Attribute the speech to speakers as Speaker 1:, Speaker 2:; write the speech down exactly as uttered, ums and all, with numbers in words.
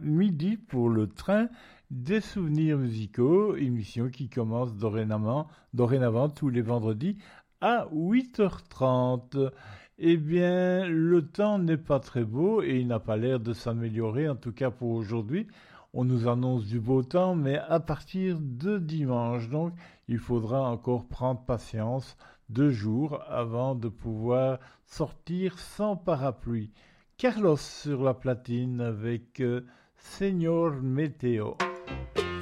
Speaker 1: midi pour le train des souvenirs musicaux, émission qui commence dorénavant, dorénavant tous les vendredis à huit heures trente. Eh bien, le temps n'est pas très beau et il n'a pas l'air de s'améliorer, en tout cas pour aujourd'hui. On nous annonce du beau temps, mais à partir de dimanche. Donc, il faudra encore prendre patience deux jours avant de pouvoir sortir sans parapluie. Carlos sur la platine avec euh, Señor Météo.